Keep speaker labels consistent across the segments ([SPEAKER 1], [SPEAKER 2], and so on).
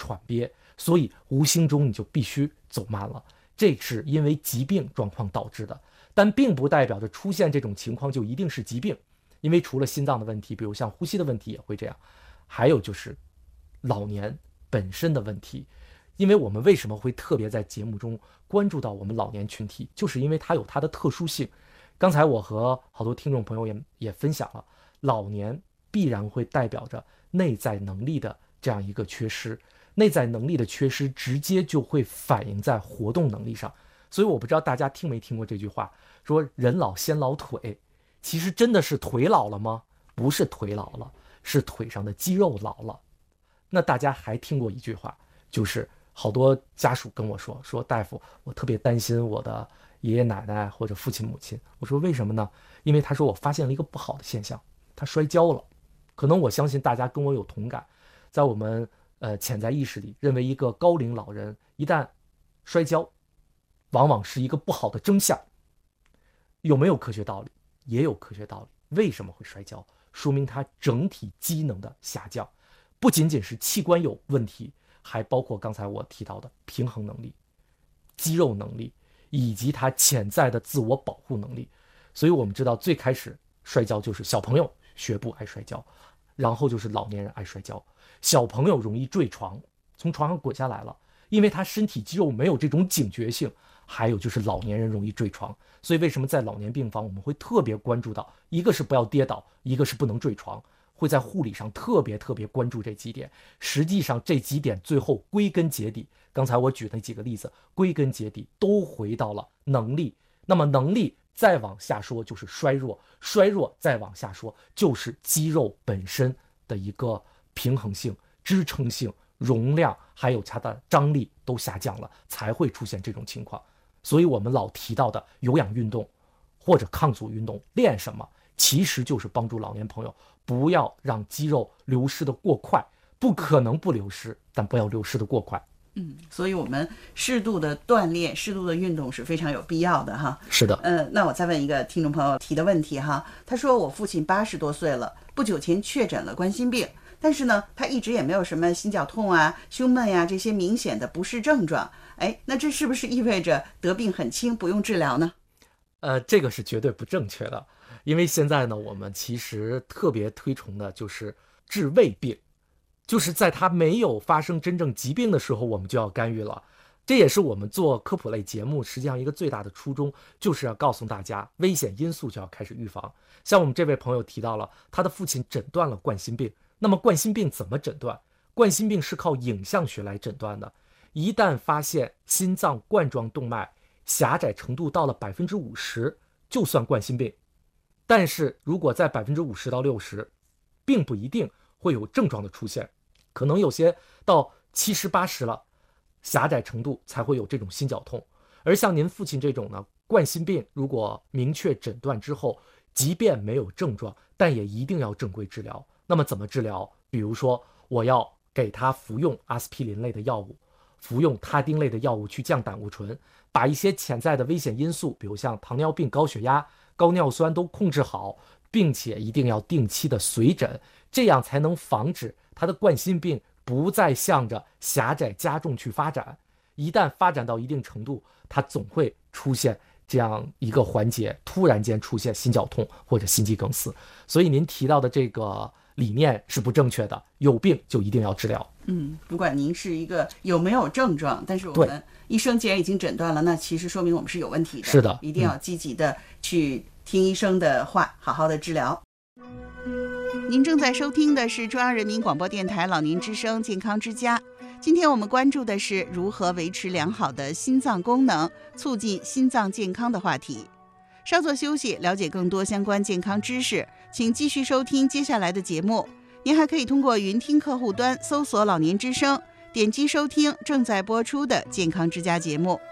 [SPEAKER 1] 喘憋，所以无形中你就必须走慢了。这是因为疾病状况导致的，但并不代表着出现这种情况就一定是疾病，因为除了心脏的问题，比如像呼吸的问题也会这样，还有就是老年本身的问题。因为我们为什么会特别在节目中关注到我们老年群体，就是因为它有它的特殊性。刚才我和好多听众朋友也分享了，老年必然会代表着内在能力的这样一个缺失，内在能力的缺失直接就会反映在活动能力上。所以我不知道大家听没听过这句话，说人老先老腿，其实真的是腿老了吗？不是腿老了，是腿上的肌肉老了。那大家还听过一句话，就是好多家属跟我说大夫，我特别担心我的爷爷奶奶或者父亲母亲。我说为什么呢？因为他说我发现了一个不好的现象，他摔跤了。可能我相信大家跟我有同感，在我们潜在意识里认为一个高龄老人一旦摔跤，往往是一个不好的征象。有没有科学道理？也有科学道理。为什么会摔跤？说明他整体机能的下降，不仅仅是器官有问题，还包括刚才我提到的平衡能力、肌肉能力以及他潜在的自我保护能力。所以我们知道最开始摔跤就是小朋友学步爱摔跤，然后就是老年人爱摔跤。小朋友容易坠床，从床上滚下来了，因为他身体肌肉没有这种警觉性。还有就是老年人容易坠床，所以为什么在老年病房我们会特别关注到，一个是不要跌倒，一个是不能坠床，会在护理上特别关注这几点。实际上这几点最后归根结底，刚才我举那几个例子，归根结底都回到了能力。那么能力再往下说就是衰弱，衰弱再往下说就是肌肉本身的一个平衡性、支撑性、容量还有它的张力都下降了，才会出现这种情况。所以我们老提到的有氧运动或者抗阻运动练什么，其实就是帮助老年朋友不要让肌肉流失的过快，不可能不流失，但不要流失的过快。
[SPEAKER 2] 所以我们适度的锻炼、适度的运动是非常有必要的哈。
[SPEAKER 1] 是的。
[SPEAKER 2] 那我再问一个听众朋友提的问题哈，他说我父亲80多岁了，不久前确诊了冠心病，但是呢，他一直也没有什么心绞痛啊、胸闷呀这些明显的不适症状。那这是不是意味着得病很轻，不用治疗呢？
[SPEAKER 1] 这个是绝对不正确的，因为现在呢，我们其实特别推崇的就是治未病，就是在他没有发生真正疾病的时候，我们就要干预了。这也是我们做科普类节目实际上一个最大的初衷，就是要告诉大家危险因素就要开始预防。像我们这位朋友提到了他的父亲诊断了冠心病，那么冠心病怎么诊断？冠心病是靠影像学来诊断的。一旦发现心脏冠状动脉狭窄程度到了50%，就算冠心病。但是如果在50%到60%，并不一定会有症状的出现，可能有些到70、80了，狭窄程度才会有这种心绞痛。而像您父亲这种呢，冠心病如果明确诊断之后，即便没有症状，但也一定要正规治疗。那么怎么治疗？比如说我要给他服用阿司匹林类的药物，服用他汀类的药物去降胆固醇，把一些潜在的危险因素，比如像糖尿病、高血压、高尿酸都控制好，并且一定要定期的随诊，这样才能防止他的冠心病不再向着狭窄加重去发展。一旦发展到一定程度，他总会出现这样一个环节，突然间出现心绞痛或者心肌梗死。所以您提到的这个理念是不正确的，有病就一定要治疗。
[SPEAKER 2] 不管您是一个有没有症状，但是我们医生既然已经诊断了，那其实说明我们是有问题的。
[SPEAKER 1] 是的，
[SPEAKER 2] 一定要积极的去听医生的话，好好的治疗。您正在收听的是中央人民广播电台老年之声健康之家。今天我们关注的是如何维持良好的心脏功能，促进心脏健康的话题。稍作休息，了解更多相关健康知识，请继续收听接下来的节目。您还可以通过云听客户端搜索老年之声，点击收听正在播出的健康之家节目。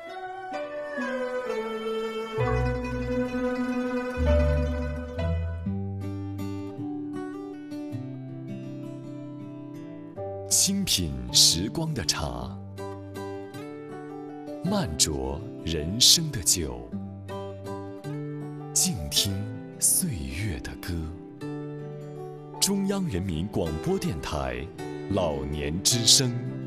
[SPEAKER 3] 清品时光的茶，慢酌人生的酒，静听岁月的歌。中央人民广播电台老年之声。